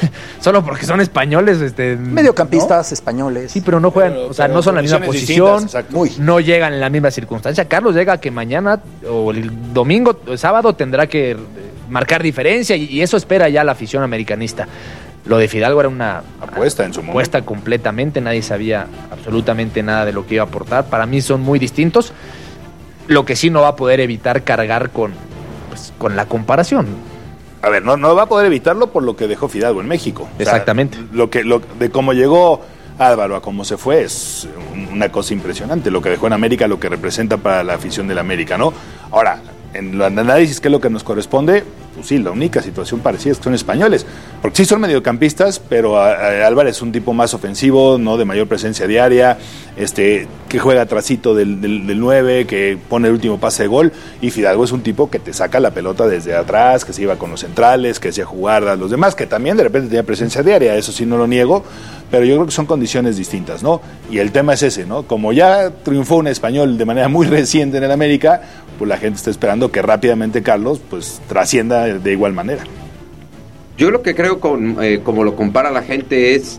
solo porque son españoles. Mediocampistas, ¿no? Españoles. Sí, pero no juegan, no son la misma posición, no llegan en la misma circunstancia. Carlos llega que mañana o el domingo, el sábado tendrá que marcar diferencia y eso espera ya la afición americanista. Lo de Fidalgo era una apuesta en su momento. Apuesta completamente, nadie sabía absolutamente nada de lo que iba a aportar. Para mí son muy distintos. Lo que sí no va a poder evitar cargar con la comparación. A ver, no va a poder evitarlo por lo que dejó Fidalgo en México. Exactamente. O sea, de cómo llegó Álvaro a cómo se fue es una cosa impresionante. Lo que dejó en América, lo que representa para la afición del América, ¿no? Ahora, en el análisis, ¿qué es lo que nos corresponde? Pues sí, la única situación parecida es que son españoles, porque sí son mediocampistas, pero Álvarez es un tipo más ofensivo, no de mayor presencia diaria, que juega trasito del 9, que pone el último pase de gol, y Fidalgo es un tipo que te saca la pelota desde atrás, que se iba con los centrales, que hacía jugar a los demás, que también de repente tenía presencia diaria, eso sí no lo niego, pero yo creo que son condiciones distintas, ¿no? Y el tema es ese, ¿no? Como ya triunfó un español de manera muy reciente en el América, pues la gente está esperando que rápidamente Carlos pues trascienda de igual manera. Yo lo que creo como lo compara la gente es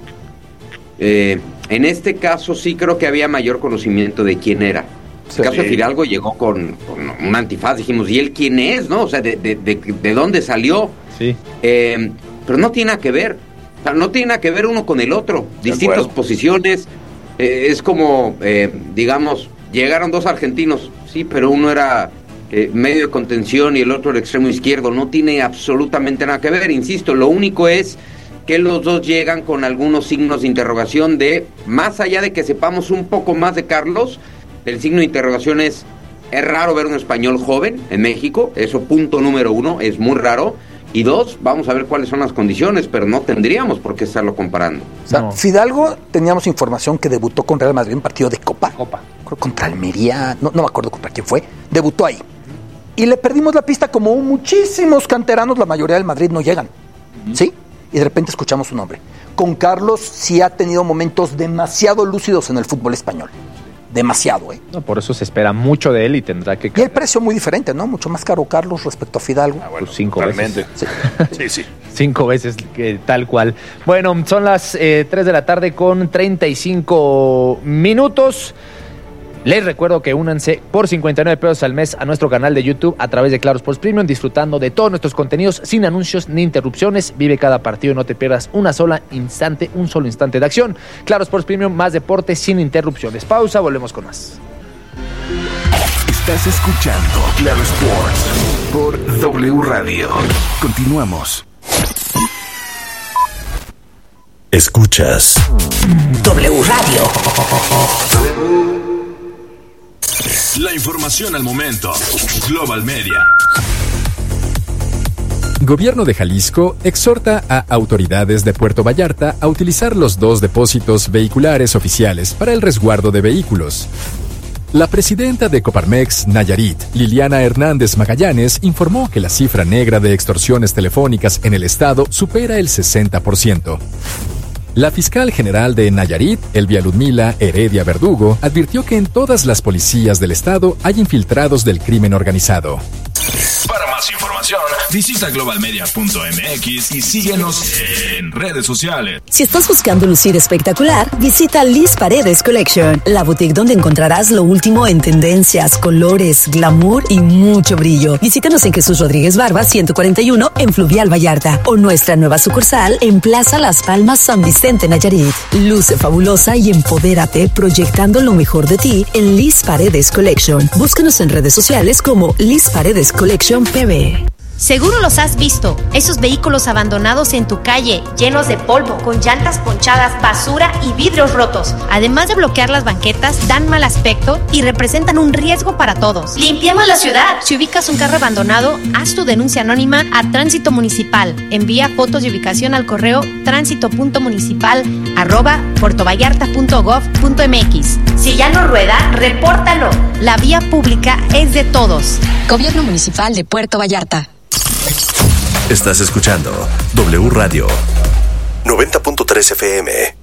en este caso sí creo que había mayor conocimiento de quién era. En el caso de Fidalgo llegó con un antifaz, dijimos, ¿y él quién es? ¿No? O sea, de dónde salió. Sí. Pero no tiene nada que ver. O sea, no tiene nada que ver uno con el otro. Distintas posiciones. Es como, digamos, llegaron dos argentinos, sí, pero uno era medio de contención y el otro el extremo izquierdo. No tiene absolutamente nada que ver. Insisto, lo único es que los dos llegan con algunos signos de interrogación más allá de que sepamos un poco más de Carlos, el signo de interrogación es raro ver un español joven en México, eso punto número uno, es muy raro. Y dos, vamos a ver cuáles son las condiciones, pero no tendríamos por qué estarlo comparando. O sea, Fidalgo, teníamos información que debutó con Real Madrid en un partido de Copa. Contra Almería, no me acuerdo contra quién fue. Debutó ahí. Y le perdimos la pista como muchísimos canteranos, la mayoría del Madrid no llegan. ¿Sí? Y de repente escuchamos su nombre. Con Carlos sí ha tenido momentos demasiado lúcidos en el fútbol español. Demasiado, No, por eso se espera mucho de él y tendrá que... Y el precio muy diferente, ¿no? Mucho más caro Carlos respecto a Fidalgo. Bueno, pues 5 veces. Sí. 5 veces, tal cual. Bueno, son las 3 de la tarde con 35 minutos. Les recuerdo que únanse por 59 pesos al mes a nuestro canal de YouTube a través de Claro Sports Premium, disfrutando de todos nuestros contenidos sin anuncios ni interrupciones. Vive cada partido y no te pierdas un solo instante de acción. Claro Sports Premium, más deporte sin interrupciones. Pausa, volvemos con más. Estás escuchando Claro Sports por W Radio. Continuamos. Escuchas W Radio. La información al momento. Global Media. Gobierno de Jalisco exhorta a autoridades de Puerto Vallarta a utilizar los 2 depósitos vehiculares oficiales para el resguardo de vehículos. La presidenta de Coparmex, Nayarit, Liliana Hernández Magallanes, informó que la cifra negra de extorsiones telefónicas en el estado supera el 60%. La fiscal general de Nayarit, Elvia Ludmila Heredia Verdugo, advirtió que en todas las policías del estado hay infiltrados del crimen organizado. Para más información, visita globalmedia.mx y síguenos en redes sociales. Si estás buscando lucir espectacular, visita Liz Paredes Collection, la boutique donde encontrarás lo último en tendencias, colores, glamour y mucho brillo. Visítanos en Jesús Rodríguez Barba 141 en Fluvial Vallarta o nuestra nueva sucursal en Plaza Las Palmas San Vicente Nayarit. Luce fabulosa y empodérate proyectando lo mejor de ti en Liz Paredes Collection. Búscanos en redes sociales como Liz Paredes Collection PB. Seguro los has visto, esos vehículos abandonados en tu calle, llenos de polvo, con llantas ponchadas, basura y vidrios rotos. Además de bloquear las banquetas, dan mal aspecto y representan un riesgo para todos. ¡Limpiemos la ciudad! Si ubicas un carro abandonado, haz tu denuncia anónima a Tránsito Municipal. Envía fotos de ubicación al correo transito.municipal@puertovallarta.gov.mx. Si ya no rueda, repórtalo. La vía pública es de todos. Gobierno Municipal de Puerto Vallarta. Estás escuchando W Radio 90.3 FM.